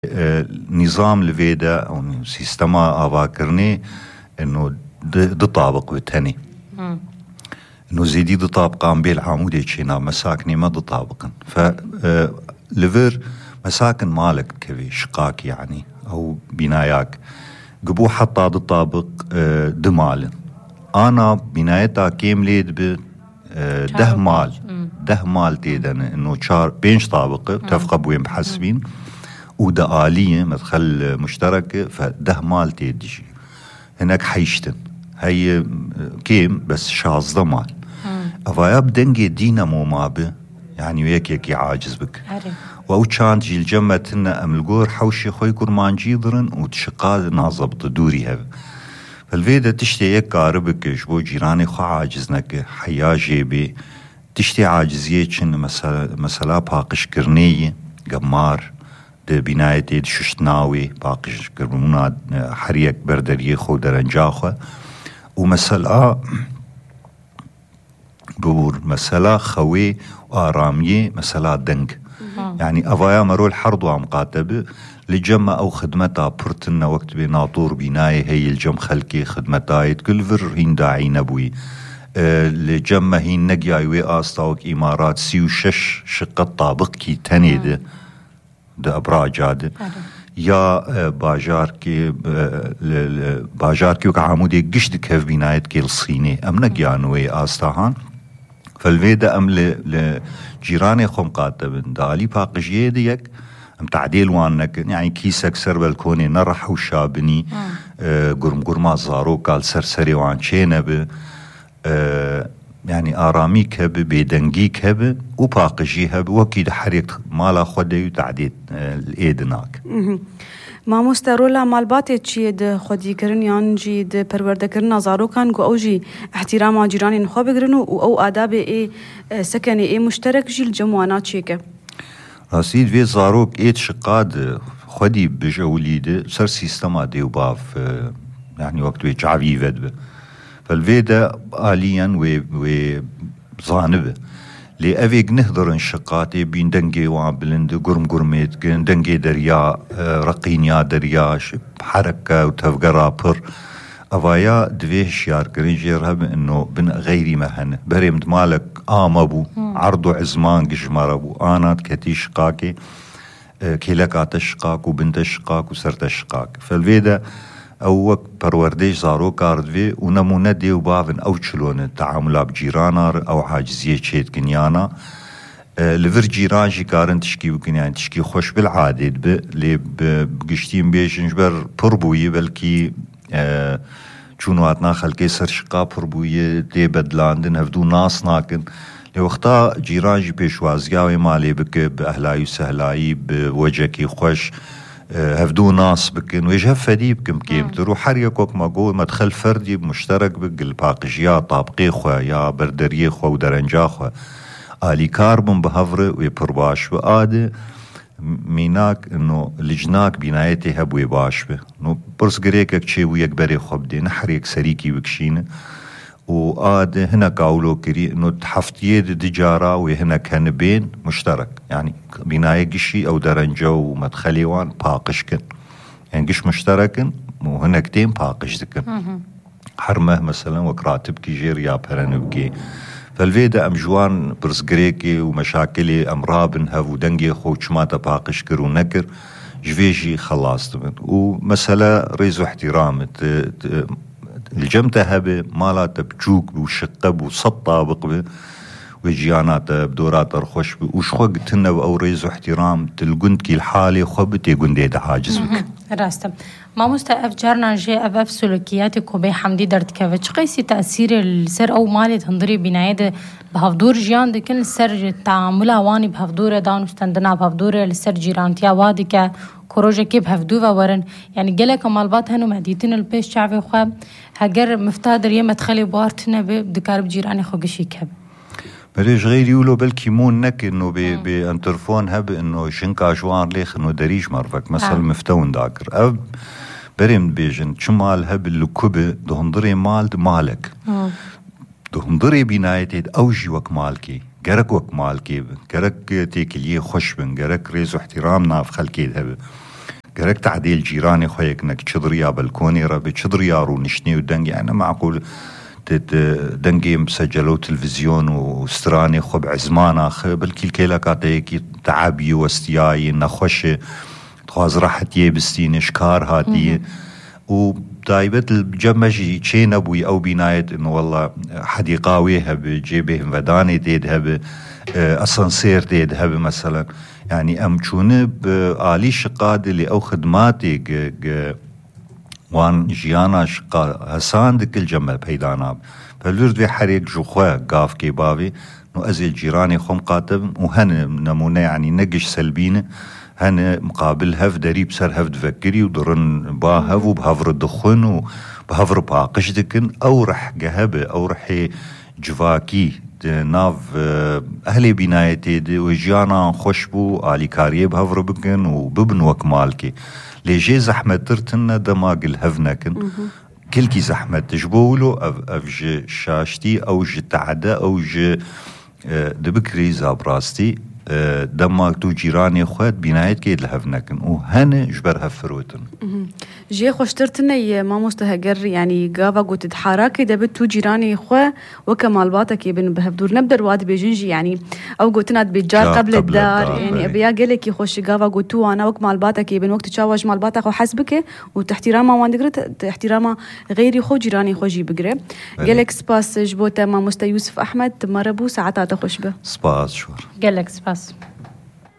نظام الفيدا او سيستما افاكرني انه دطابق بتني انه زيدي دطابقان بيل عمودي تشينا مساكني ما دطابقن ف لفر مساكن مالك كذي شقاك يعني او بناياك قبو حتى دطابق دمال انا بنايتها كيمليد ب ده مال تيدن انه شار بينش طابقه تفقب وين بحسبين وده آلية مدخل مشترك فده مال تيدجي هناك حيشتن هي كيم بس شاز ده مال أفايا بدنجي دينامو مابه يعني ويك يكي عاجز بك وأو كان جي الجمة تنا أم الجور حوشي خوي كرمان جيدرن وتشقاد نازبط دوري هذا فالفيدا تشتي يك قاربك جبو جيراني خو عاجزنك حيا جيبي تشتي عاجزية چن مثلا باقش كرنية قمار ده بنايتي ششتناوي باقش كرمونا حريك بردريه خو درنجاخه ومسألة بور مسألة خوي وآرامية مسألة دنج يعني أفايا مرو الحرض وعم قاتب لجمع أو خدمتها برتنا وقت بناطور بناية هي الجم خلقي خدمتها كل فر هين داعي نبوي لجمع هين نقيا وي آستاوك إمارات 36 شقة طابق كي تنيد ده أبراج هذا يا باجار كي وكعامودي قشد كيف بنايت كي الصيني أم نقيانوي آستاهان فالفيدا أم لجيراني خم قاتبن دالي باقش يديك أم تعديل وانك يعني كيسك سربل كوني نرح وشابني قرما زارو قال سرسري وان شينب يعني آراميك هب بيدنجيك هب وباقجي هب وكيد حريك مالا خودي وتعديد الإيدناك ماموستا رولا مالباتي تشيد خودي كرن يان جيد پرورده كرن زارو كان قو اوجي احترام جيراني نخوا بگرنو او آداب اي سكني اي مشترك جي الجموانات شيكه راسيد في زاروك ايت شقاد خودي بجوليد سر سيستما ديو باف يعني وقت بيجعبي فدبه فالفيدا آليا وظانبه لأفيق نهضر انشقاتي بين دنجي وعبلند قرميت دنجي دريا رقينيا دريا حركة وتفقرا بر أفايا دويه شيار كرينجير هم انه بن غيري مهن بريمد مالك آمبو عرضو عزمان قجماربو آنات كتي شقاكي كيلكات الشقاك وبنت الشقاك وسرت الشقاك فالفيدا او پروردش زارو کاردوی و نمونه دیو باون او چلون تعامل بجیرانار او عاجزیه چید کنیانا لفر جیران جی کارن تشکی بکن يعني تشکی خوش بالعادد لی بگشتیم بیشنج بر پربویی بلکی چونواتنا خلقی سرشقا پربویی دی بدلاندن هفدو ناس ناکن لوقتا جیران جی پیشوازگاوی مالی بک باهلایی و سهلایی بوجهکی خوش هفدو ناس بكن ويجهف فدي بكم كيمتر وحريكوك ما قول مدخل فردي مشترك بك الباقجيا طابقي خوا يا بردريه خوا ودرنجا خوا آلي كاربون بهفر ويبرباش وآده ميناك انه لجناك بنايتي هبوي باش به نو برس قريكك چي ويكبري خبدي نحريك سريكي وكشين وآده هنا قاولو كري انه تحفتيه دجارة وهنا كان بين مشترك يعني بناية قشي او درنجة ومدخلي وان باقشكن يعني قش مشتركن وهنا كتين باقش ذكن حرمه مثلا وكراتب كي جير يا برنبكي فالفيدا ام جوان برس قريكي ومشاكلي ام رابن هفو دنجي خو چماتا باقش كر ونكر جفيجي خلاص ومسألة ريزو احترام الجمتة هبه مالات بجوك وشقب وسطة بقبه وجيانات بدورات رخوش وشخوق تنو او ريزو احترام تلقند كي الحالي خبتي قندي ده حاجز بك راستم ما مستأف جارنا جي أف سلوكياتك وبي حمدي درد كيف قيسي تأثير السر أو مالي تنظري بنايد بهفدور جيان دكن السر تعاملها واني بهفدور دان وستندنا بهفدور السر جيرانتيا وادك كروجة كيف هفدوفا ورن يعني جلك مالبات هنو مهديتين البيش شعبي خواب هجر مفتادر يما تخلي بوارتنا بدكار بجيراني خوقشي كب بليش غير يقولوا بلكي مون نك انه بانترفون هب انه شنكا جوان ليخ انه دريج مرفك مثلا مفتون داكر اب بريم بيجن شمال هب اللكوبة دهندري مال مالك دهندري بنايتي اوجي وك مالكي جرك وك مالكي جرك تيكليه خوش بن جرك ريزو احترام ناف خلكي هب قرك تعديل جيراني خويك نك تشضريا بالكوني ربي تشضريا رو نشني ودنجي أنا معقول دنجي مسجلو تلفزيون وستراني خب عزمان آخ بلكي الكيلا كاتيكي تعبي واستياي نخوش تخواز راحت يبستين اشكار هاتي ودايبت الجمجي تشين ابوي او بنايت انه والله حديقاويها بجيبهم وداني ديدها اسانسير ديدها مثلا يعني امشونه بآلي شقاد اللي او خدماتي وان جيانا شقا هسان دك الجمع بيداناب فالورد في حريق جوخوا قاف كيبابي نو ازل جيراني خم قاتب وهن نمونه يعني نقش سلبينه هن مقابل هف دريب سر هف تفكري ودرن باهف وبهفر الدخن وبهفر باقش دكن او رح جهبه او رح جواكي ناف اهلي بنايتي دي وجيانا خوشبو آلي كاريه بهفر بكن وببن وكمالكي ليجي زحمة ترتنا دماغ الهفنكن كل كي زحمة تجبولو أفج شاشتي أو ج تعدى أو ج دبكري زابراستي دماغ تو جيراني خوات بنايت كيد الهفنكن وهن جبرها فروتن جي خوشترتني ما مستهجر يعني قافا قلت تحركي دبت تو جيراني خوا وكمال باطك يبن بهبدور نبدر واد بيجنجي يعني او قلتنا بيجار قبل الدار يعني ابيا قالك يخش قافا قلتو انا وكمال باطك يبن وقت تشاوج مال باطك وحسبك وتحترامه وان دقرت احترامه غيري خو جيراني خو جي بقري قالك سباس جبوتا ما مست يوسف احمد مربو ساعات خوش به سباس شور قالك سباس